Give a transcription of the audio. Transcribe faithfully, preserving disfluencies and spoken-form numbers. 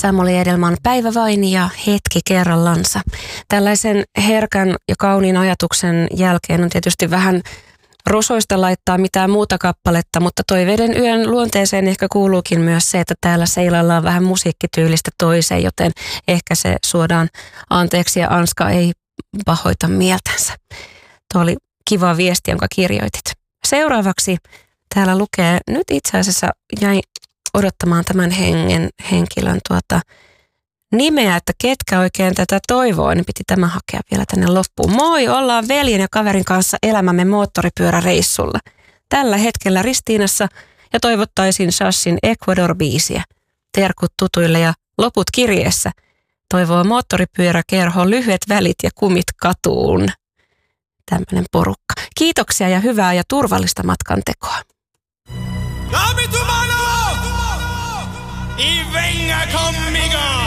Samuli Edelman Päivä vain ja hetki kerrallansa. Tällaisen herkän ja kauniin ajatuksen jälkeen on tietysti vähän rosoista laittaa mitään muuta kappaletta, mutta Toiveiden yön luonteeseen ehkä kuuluukin myös se, että täällä seilaillaan vähän musiikkityylistä toiseen, joten ehkä se suodaan anteeksi ja Anska ei pahoita mieltänsä. Tuo oli kiva viesti, jonka kirjoitit. Seuraavaksi täällä lukee, nyt itse asiassa jäi odottamaan tämän hengen, henkilön tuota nimeä, että ketkä oikein tätä toivoo, niin piti tämä hakea vielä tänne loppuun. Moi, ollaan veljen ja kaverin kanssa elämämme moottoripyöräreissulla. Tällä hetkellä Ristiinassa ja toivottaisin Sassin Ecuador-biisiä. Terkut tutuille ja loput kirjeessä. Toivoo moottoripyöräkerho lyhyet välit ja kumit katuun. Tämmöinen porukka. Kiitoksia ja hyvää ja turvallista matkantekoa. Y venga conmigo.